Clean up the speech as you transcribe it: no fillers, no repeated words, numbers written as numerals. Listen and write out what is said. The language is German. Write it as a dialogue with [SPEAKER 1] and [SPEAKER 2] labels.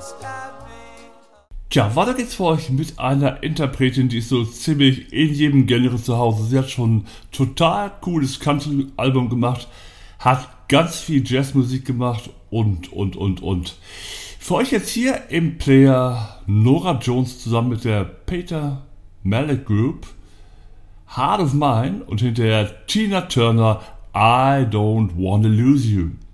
[SPEAKER 1] Tja, weiter geht's für euch mit einer Interpretin, die ist so ziemlich in jedem Genre zu Hause. Sie hat schon ein total cooles Country-Album gemacht, hat ganz viel Jazzmusik gemacht und. Für euch jetzt hier im Player Norah Jones zusammen mit der Peter Malick Group, Heart of Mine, und hinterher Tina Turner, I Don't Wanna Lose You.